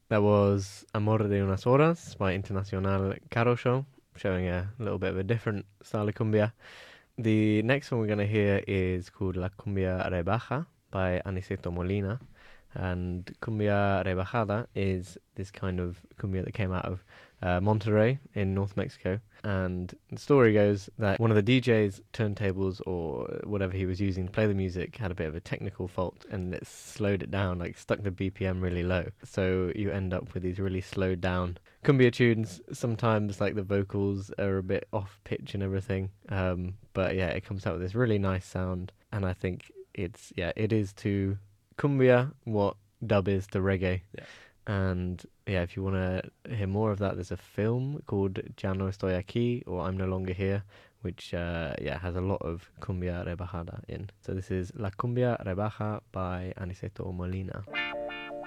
That was Amor de unas Horas by Internacional Caro Show, showing a little bit of a different style of cumbia. The next one we're going to hear is called La Cumbia Rebaja by Aniceto Molina. And Cumbia Rebajada is this kind of cumbia that came out of Monterrey in North Mexico. And the story goes that one of the DJ's turntables or whatever he was using to play the music had a bit of a technical fault and it slowed it down, like stuck the BPM really low. So you end up with these really slowed down cumbia tunes. Sometimes like the vocals are a bit off pitch and everything. But yeah, it comes out with this really nice sound. And I think it is to cumbia what dub is to reggae. Yeah. And yeah, if you want to hear more of that, there's a film called Ya no estoy aquí, or I'm no longer here, which has a lot of cumbia rebajada in. So this is La Cumbia Rebaja by Aniceto Molina.